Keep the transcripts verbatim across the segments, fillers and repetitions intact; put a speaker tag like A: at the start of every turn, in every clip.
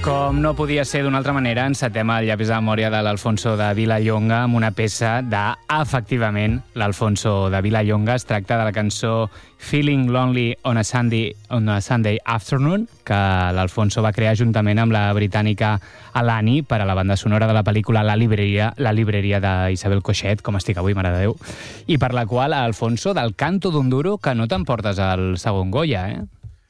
A: Com no podia ser d'una altra manera, encetem el llapis de memòria de l'Alfonso de Vilallonga amb una peça de, efectivament, l'Alfonso de Vilallonga. Es tracta de la cançó Feeling Lonely on a Sunday, on a Sunday Afternoon, que l'Alfonso va crear juntament amb la britànica Alani per a la banda sonora de la pel·lícula La Libreria, la libreria d'Isabel Coixet, com estic avui, mare de Déu, i per la qual, Alfonso, del canto d'un duro que no t'emportes al segon Goya, eh?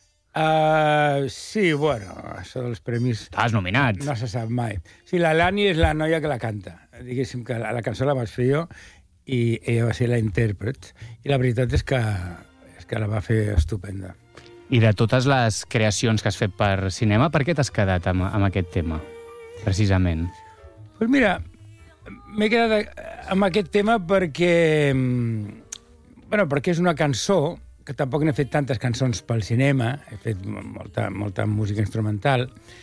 B: Uh, sí, bueno, això dels premis...
A: Estàs nominat.
B: No se sap mai. Sí, la Lani és la noia que la canta. Diguéssim que la, la cançó la vaig fer jo i ella va ser la intèrpret. I la veritat és que, és que la va fer estupenda.
A: I de totes les creacions que has fet per cinema, per què t'has quedat amb, amb aquest tema, precisament?
B: Doncs pues mira, m'he quedat amb aquest tema perquè... Bueno, perquè és una cançó que tampoc n'he fet tantes cançons pel cinema, he fet molta, molta música instrumental,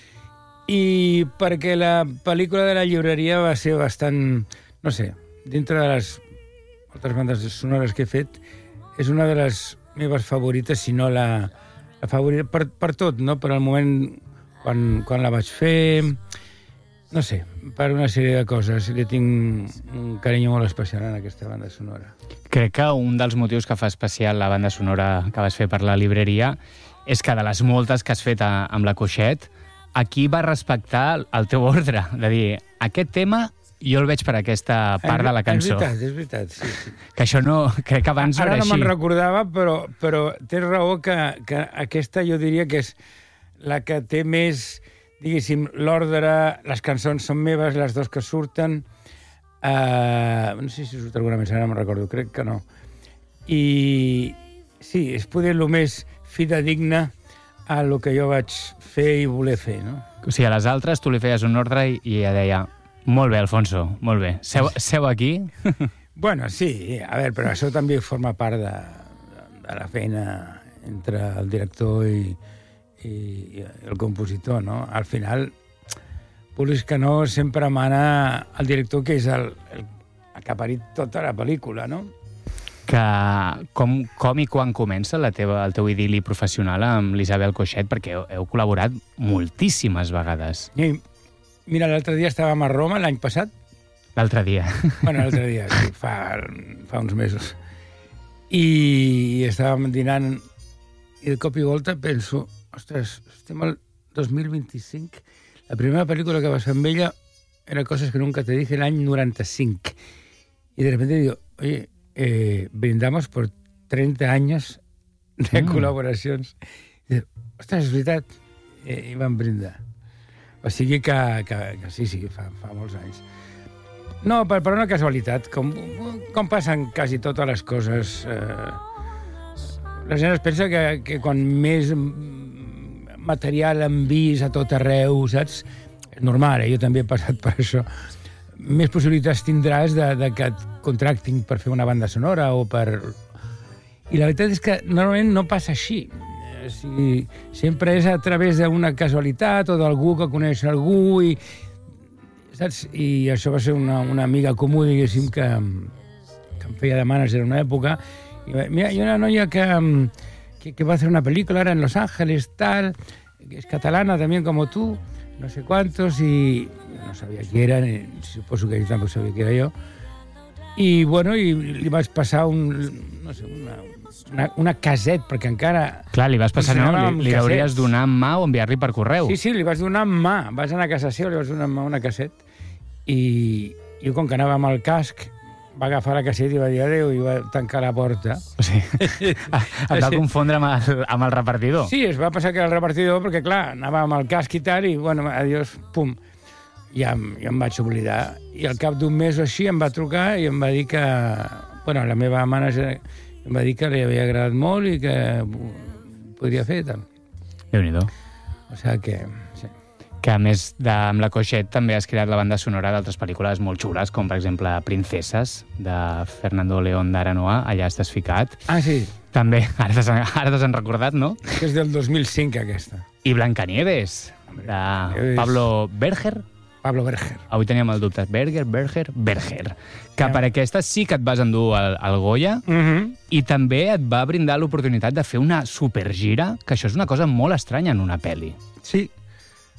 B: i perquè la pel·lícula de la llibreria va ser bastant, no sé, dintre de les altres bandes sonores que he fet, és una de les meves favorites, si no la, la favorita, per, per tot, no? Per al moment quan, quan la vaig fer, no sé, per una sèrie de coses. Li tinc un carinyo molt especial en aquesta banda sonora.
A: Crec que un dels motius que fa especial la banda sonora que vas fer per la libreria és que de les moltes que has fet a, amb la Coixet, aquí va respectar el teu ordre, de dir, aquest tema jo el veig per aquesta part
B: és,
A: de la cançó.
B: És veritat, és veritat, sí, sí.
A: Que això no... Crec que abans
B: Ara
A: no era
B: no
A: així.
B: me'n recordava, però, però tens raó que, que aquesta jo diria que és la que té més, diguéssim, l'ordre, les cançons són meves, les dues que surten. Uh, no sé si surt alguna més, ara no me'n recordo, crec que no. I sí, és poder el més fidedigne a lo que jo vaig fer i voler fer, no?
A: O sigui, a les altres tu li feies un ordre i, i ella deia, molt bé, Alfonso, molt bé, seu, seu aquí.
B: Bueno, sí, a veure, però això també forma part de, de la feina entre el director i, i, i el compositor, no? Al final, vulguis que no, sempre mana el director, que és el, el, el que ha parit tota la pel·lícula, no?
A: Que com, com i quan comença la teva, el teu idil·li professional amb l'Isabel Coixet, perquè heu, heu col·laborat moltíssimes vegades.
B: I, mira, l'altre dia estàvem a Roma, l'any passat.
A: L'altre dia.
B: Bueno, l'altre dia, sí, fa, fa uns mesos. I estàvem dinant i de cop i volta penso, ostres, estem al dos mil vint-i-cinc, la primera pel·lícula que vas fer amb ella era Coses que nunca te dije, l'any noranta-cinc. I de repente digo, oye, eh, brindamos por treinta años de mm. col·laboracions. I dic, ostres, és veritat, eh, i vam brindar. O sigui que, que, que sí, sí, fa, fa molts anys. No, per, per una casualitat, com, com passen quasi totes les coses. Eh, la gent es pensa que, que quan més material han vist a tot arreu, saps? És normal, eh? Jo també he passat per això. Més possibilitats tindràs de, de que et contractin per fer una banda sonora o per... I la veritat és que normalment no passa així. O sigui, sempre és a través d'una casualitat o d'algú que coneix algú i... Saps? I això va ser una, una amiga comú, diguéssim, que, que em feia de manager en una època. I, mira, hi ha una noia que, que, que va fer una pel·lícula ara en Los Ángeles, tal, que és catalana també com tu, no sé quantos, i no sabia qui era, ni, suposo que ell tampoc sabia qui era jo. I, bueno, i li vaig passar un, no sé, una, una, una caset, perquè encara...
A: Clar, li vas passar, no? Li, li hauries donar en mà o enviar-li per correu.
B: Sí, sí, li vas donar en mà. Vas anar a casa seva, li vas donar en mà una caset. I jo, com que anava amb el casc, va agafar la caset i va dir adéu i va tancar la porta.
A: O sigui, et va confondre amb el, amb el repartidor.
B: Sí, es va passar que era el repartidor, perquè, clar, anava amb el casc i tal, i, bueno, adiós, pum. Ja, ja em vaig oblidar. I al cap d'un mes o així em va trucar i em va dir que... Bueno, la meva manager em va dir que li havia agradat molt i que podria fer tal.
A: Déu-n'hi-do.
B: O sigui que... Sí.
A: Que a més de, amb la Coixet també has creat la banda sonora d'altres pel·lícules molt xules, com per exemple Princeses, de Fernando León de Aranoa, allà estàs ficat.
B: Ah, sí.
A: També, ara t'has, ara t'has recordat, no?
B: Que és del dos mil cinc, aquesta.
A: I Blancanieves, de Pablo Berger.
B: Pablo Berger.
A: Avui teníem el dubte. Berger, Berger, Berger. Que per aquesta sí que et vas endur el, el Goya,
B: uh -huh.
A: i també et va brindar l'oportunitat de fer una supergira, que això és una cosa molt estranya en una pel·li.
B: Sí.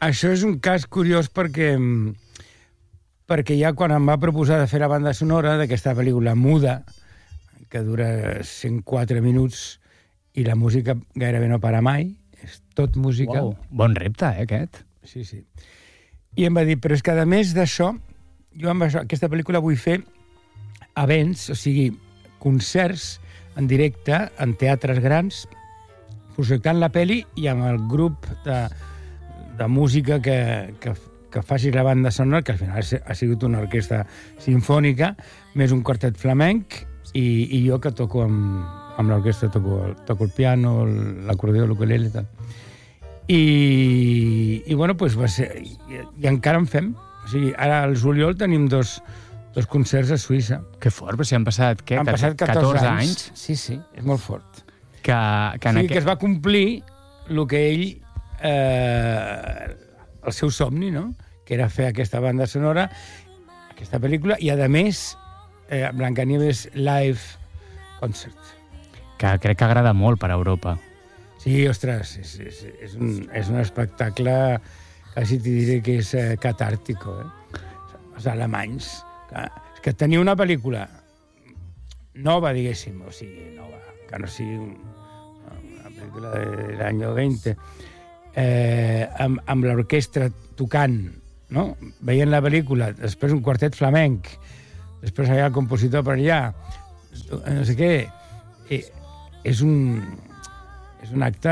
B: això és un cas curiós perquè perquè ja quan em va proposar de fer la banda sonora d'aquesta pel·lícula muda, que dura cent quatre minuts i la música gairebé no para mai, és tot música.
A: Wow. Bon repte, eh, aquest?
B: Sí, sí. I em va dir, però és que a més d'això, jo amb això, aquesta pel·lícula vull fer events, o sigui, concerts en directe, en teatres grans, projectant la pel·li i amb el grup de, de música que, que, que faci la banda sonora, que al final ha sigut una orquestra sinfònica, més un quartet flamenc, i, i jo que toco amb, amb l'orquestra, toco, toco el piano, l'acordió, l'ukulele i tal. I, i bueno, doncs va ser... I, i encara en fem. O sigui, ara al juliol tenim dos, dos concerts a Suïssa.
A: Que fort, però si han passat, què?
B: Han passat catorze,
A: catorze
B: anys.
A: anys.
B: Sí, sí, és molt fort.
A: Que, que,
B: o sigui,
A: aqu...
B: que es va complir el que ell... Eh, el seu somni, no?, que era fer aquesta banda sonora, aquesta pel·lícula, i, a més, eh, Blancanieves Live Concert.
A: Que crec que agrada molt per a Europa.
B: Sí, ostres, és, és, és, un, és un espectacle, quasi t'hi diré que és eh, catàrtico, eh? Els alemanys. Que, és que tenir una pel·lícula nova, diguéssim, o sigui, nova, que no sigui un, una pel·lícula de l'any vint, eh, amb, amb l'orquestra tocant, no? Veient la pel·lícula, després un quartet flamenc, després allà el compositor per allà, no sé què, eh, és un és un acte...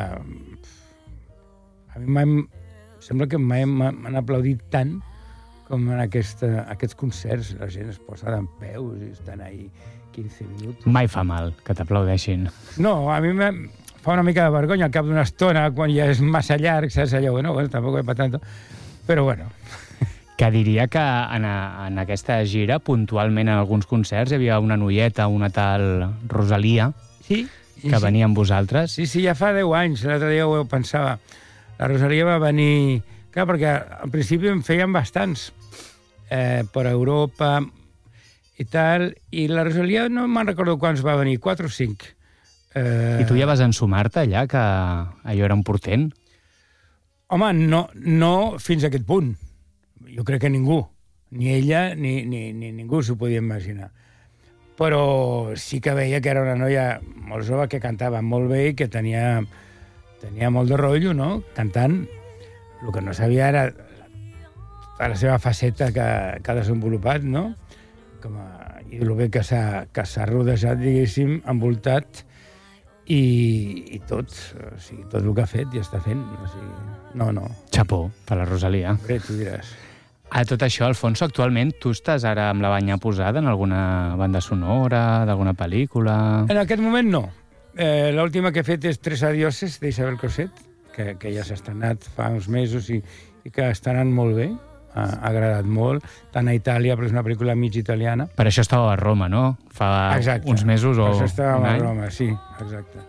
B: A mi mai, sembla que mai m'han aplaudit tant com en aquesta, aquests concerts. La gent es posa d'en peus i estan ahí quinze minuts.
A: Mai fa mal que t'aplaudeixin.
B: No, a mi me fa una mica de vergonya al cap d'una estona, quan ja és massa llarg, saps allò? Bueno, bueno, tampoc és per tanto. Però bueno.
A: Que diria que en, a, en aquesta gira, puntualment en alguns concerts, hi havia una noieta, una tal Rosalia,
B: sí,
A: que sí. Venia amb vosaltres.
B: Sí, sí, ja fa deu anys, l'altre dia ho pensava. La Rosalia va venir... Clar, perquè al principi en feien bastants eh, per Europa i tal, i la Rosalia no me'n recordo quants va venir, quatre o cinc.
A: Eh... I tu ja vas ensumar-te allà, que allò era un portent?
B: Home, no, no fins a aquest punt. Jo crec que ningú, ni ella ni, ni, ni ningú s'ho podia imaginar. Però sí que veia que era una noia molt jove, que cantava molt bé i que tenia, tenia molt de rotllo, no?, cantant. El que no sabia era la seva faceta que, que ha desenvolupat, no?, com a, i el bé que s'ha rodejat, diguéssim, envoltat, i, i tot, o sigui, tot el que ha fet i està fent. O sigui, no, no.
A: Xapó, per la Rosalia.
B: Bé, tu diràs.
A: A tot això, Alfonso, actualment tu estàs ara amb la banya posada en alguna banda sonora, d'alguna pel·lícula?
B: En aquest moment no. Eh, L'última que he fet és Tres adioses, d'Isabel Cosset, que, que ja s'ha estrenat fa uns mesos i, i que està anant molt bé. Ha, ha agradat molt, tant a Itàlia, però és una pel·lícula mig italiana.
A: Per això estava a Roma, no? Fa exacte. Uns mesos o un any? Per això
B: estava a Roma, sí, exacte.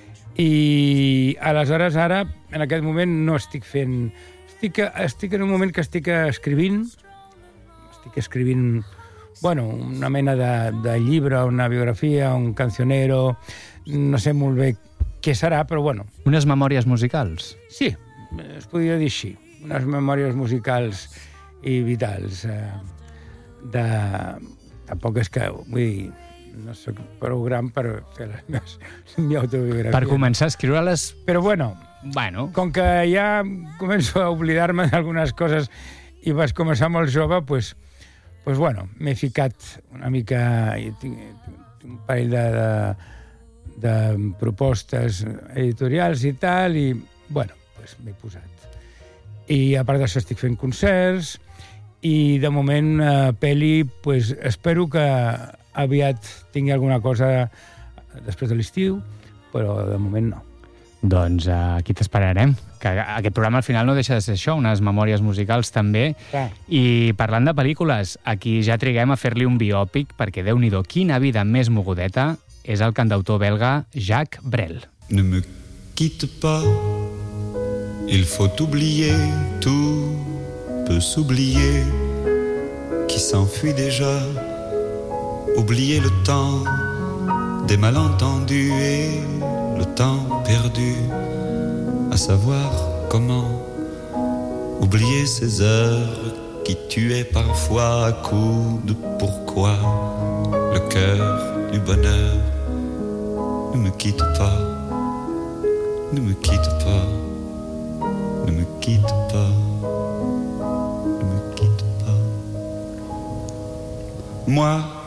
B: I aleshores ara, en aquest moment, no estic fent... Estic, estic en un moment que estic escrivint, estic escrivint, bueno, una mena de, de llibre, una biografia, un cancionero, no sé molt bé què serà, però bueno.
A: Unes memòries musicals?
B: Sí, es podria dir així. Unes memòries musicals i vitals. Eh, de... Tampoc és que, vull dir, no soc prou gran per fer les meves mi autobiografia.
A: Per començar a escriure-les...
B: Però bueno...
A: Bueno.
B: Com que ja començo a oblidar-me d'algunes coses i vas començar molt jove, pues, pues bueno, m'he ficat una mica... Tinc, tinc un parell de, de, de propostes editorials i tal, i bueno, pues m'he posat. I a part d'això estic fent concerts, i de moment eh, pel·li, pues, espero que aviat tingui alguna cosa després de l'estiu, però de moment no.
A: Doncs uh, aquí t'esperarem, que aquest programa al final no deixa de ser això, unes memòries musicals també.
B: Clar.
A: I parlant de pel·lícules, aquí ja triguem a fer-li un biòpic, perquè Déu-n'hi-do, quina vida més mogudeta, és el cantautor belga Jacques Brel.
C: Ne me quitte pas, il faut oublier, tout peut s'oublier, qui s'enfuit déjà, oublier le temps des malentendus et le temps perdu, à savoir comment Oublier ces heures qui tuaient parfois à coups de pourquoi. Le cœur du bonheur, ne me quitte pas, ne me quitte pas, ne me quitte pas, ne me quitte pas. Moi,